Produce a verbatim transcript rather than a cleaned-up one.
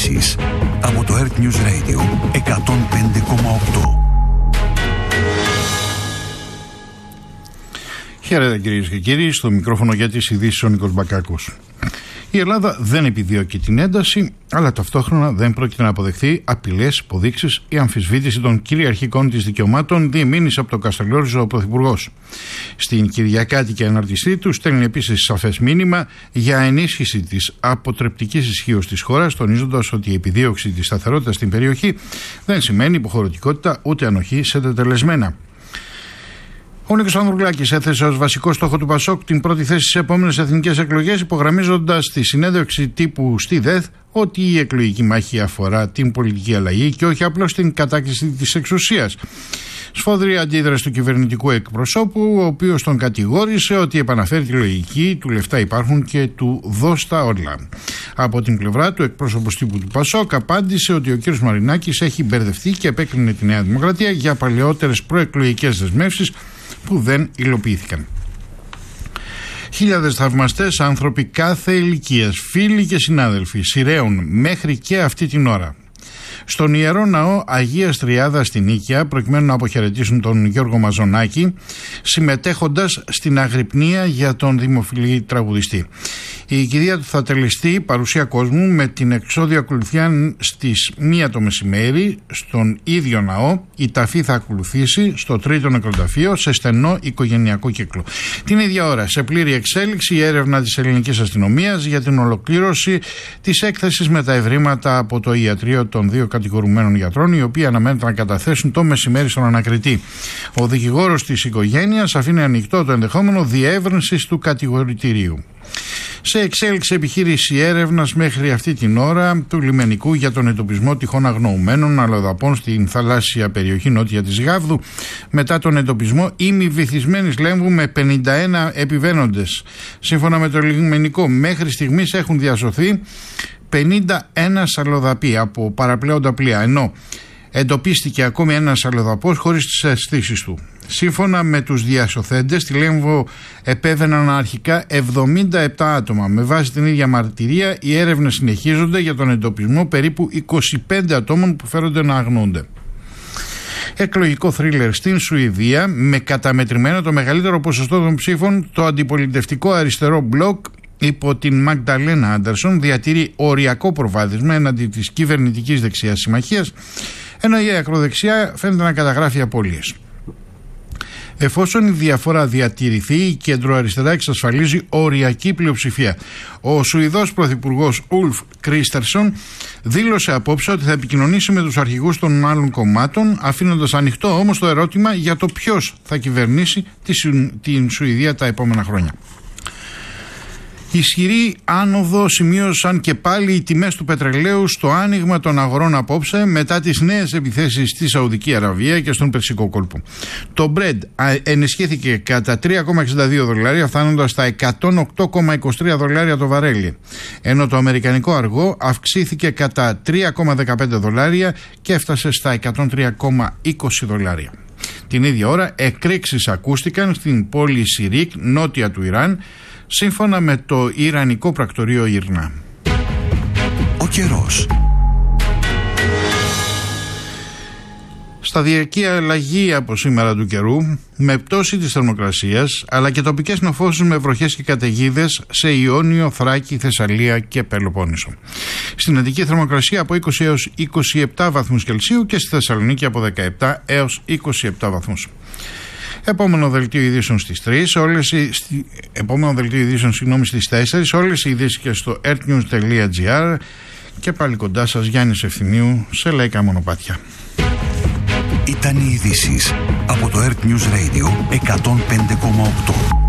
ειδήσεις από το Earth News Radio εκατόν πέντε κόμμα οκτώ. Χαίρετε κυρίες και κύριοι, στο μικρόφωνο για τις ειδήσεις ο Νίκος Μπακάκος. Η Ελλάδα δεν επιδιώκει την ένταση, αλλά ταυτόχρονα δεν πρόκειται να αποδεχθεί απειλές, υποδείξεις ή αμφισβήτηση των κυριαρχικών της δικαιωμάτων, διεμήνυσε από το Καστελόριζο ο Πρωθυπουργός. Στην Κυριακάτικη αναρτησή του στέλνει επίσης σαφές μήνυμα για ενίσχυση της αποτρεπτικής ισχύως της χώρας, τονίζοντας ότι η επιδίωξη της σταθερότητας στην περιοχή δεν σημαίνει υποχρεωτικότητα ούτε ανοχή σε τετελεσμένα. Ο Νίκος Ανδρουλάκης έθεσε ως βασικό στόχο του Πασόκ την πρώτη θέση στις επόμενες εθνικές εκλογές, υπογραμμίζοντας στη συνέντευξη τύπου στη ΔΕΘ ότι η εκλογική μάχη αφορά την πολιτική αλλαγή και όχι απλώς την κατάκτηση της εξουσίας. Σφόδρη αντίδραση του κυβερνητικού εκπροσώπου, ο οποίος τον κατηγόρησε ότι επαναφέρει τη λογική του λεφτά υπάρχουν και του δώστα όλα. Από την πλευρά του, εκπρόσωπος τύπου του Πασόκ απάντησε ότι ο κ. Μαρινάκης έχει μπερδευτεί και επέκρινε τη Νέα Δημοκρατία για παλαιότερες προεκλογικές δεσμεύσεις που δεν υλοποιήθηκαν. Χιλιάδες θαυμαστές άνθρωποι κάθε ηλικίας, φίλοι και συνάδελφοι, σειραίουν μέχρι και αυτή την ώρα στον Ιερό Ναό Αγίας Τριάδας στην Νίκαια, προκειμένου να αποχαιρετήσουν τον Γιώργο Μαζονάκη, συμμετέχοντας στην αγρυπνία για τον δημοφιλή τραγουδιστή. Η κηδεία του θα τελεστεί παρουσία κόσμου, με την εξώδια ακολουθία στις μία το μεσημέρι στον ίδιο ναό. Η ταφή θα ακολουθήσει στο τρίτο νεκροταφείο σε στενό οικογενειακό κύκλο. Την ίδια ώρα, σε πλήρη εξέλιξη, η έρευνα της ελληνικής αστυνομίας για την ολοκλήρωση της έκθεσης με τα ευρήματα από το ιατρείο των δύο κατηγορουμένων γιατρών, οι οποίοι αναμένεται να καταθέσουν το μεσημέρι στον ανακριτή. Ο δικηγόρος της οικογένειας αφήνει ανοιχτό το ενδεχόμενο διεύρυνσης του κατηγορητηρίου. Σε εξέλιξη επιχείρηση έρευνας μέχρι αυτή την ώρα του λιμενικού για τον εντοπισμό τυχόν αγνοουμένων αλλοδαπών στην θαλάσσια περιοχή νότια της Γάβδου, μετά τον εντοπισμό ημιβυθισμένης λέμβου με πενήντα ένα επιβαίνοντες. Σύμφωνα με το λιμενικό, μέχρι στιγμής έχουν διασωθεί πενήντα ένα αλλοδαποί από παραπλέοντα πλοία, ενώ εντοπίστηκε ακόμη ένας αλλοδαπός χωρίς τις αισθήσεις του. Σύμφωνα με τους διασωθέντες, στη Λέμβο επέβαιναν αρχικά εβδομήντα επτά άτομα. Με βάση την ίδια μαρτυρία, οι έρευνες συνεχίζονται για τον εντοπισμό περίπου είκοσι πέντε ατόμων που φέρονται να αγνοούνται. Εκλογικό θρίλερ στην Σουηδία, με καταμετρημένο το μεγαλύτερο ποσοστό των ψήφων, το αντιπολιτευτικό αριστερό μπλοκ υπό την Μαγνταλένα Άντερσον διατηρεί οριακό προβάδισμα έναντι της κυβερνητικής δεξιάς συμμαχίας, ενώ η ακροδεξιά φαίνεται να καταγράφει απώλειες. Εφόσον η διαφορά διατηρηθεί, η κεντροαριστερά εξασφαλίζει οριακή πλειοψηφία. Ο Σουηδός Πρωθυπουργός Ούλφ Κρίστερσον δήλωσε απόψε ότι θα επικοινωνήσει με τους αρχηγούς των άλλων κομμάτων, αφήνοντας ανοιχτό όμως το ερώτημα για το ποιος θα κυβερνήσει την Σουηδία τα επόμενα χρόνια. Ισχυρή άνοδο σημείωσαν και πάλι οι τιμές του πετρελαίου στο άνοιγμα των αγορών απόψε, μετά τις νέες επιθέσεις στη Σαουδική Αραβία και στον Περσικό κόλπο. Το Brent ενισχύθηκε κατά τρία κόμμα εξήντα δύο δολάρια, φτάνοντας στα εκατόν οκτώ κόμμα είκοσι τρία δολάρια το βαρέλι, ενώ το αμερικανικό αργό αυξήθηκε κατά τρία κόμμα δεκαπέντε δολάρια και έφτασε στα εκατόν τρία κόμμα είκοσι δολάρια. Την ίδια ώρα εκρήξεις ακούστηκαν στην πόλη Σιρίκ, νότια του Ιράν, σύμφωνα με το Ιρανικό πρακτορείο Ιρνά. Ο καιρός. Σταδιακή αλλαγή από σήμερα του καιρού, με πτώση της θερμοκρασίας, αλλά και τοπικές νεφώσεις με βροχές και καταιγίδες σε Ιόνιο, Θράκη, Θεσσαλία και Πελοπόννησο. Στην Αττική θερμοκρασία από είκοσι έως είκοσι επτά βαθμούς Κελσίου και στη Θεσσαλονίκη από δεκαεπτά έως είκοσι επτά βαθμούς. Επόμενο δελτίο ειδήσεων στις τρεις, όλες οι, στη, επόμενο δελτίο ειδήσεων συγγνώμη στις τέσσερις, όλες οι ειδήσεις και στο earthnews τελεία gr, και πάλι κοντά σας Γιάννης Ευθυμίου σε λαϊκά μονοπάτια. Ήταν οι ειδήσεις από το Earth News Radio εκατόν πέντε κόμμα οκτώ.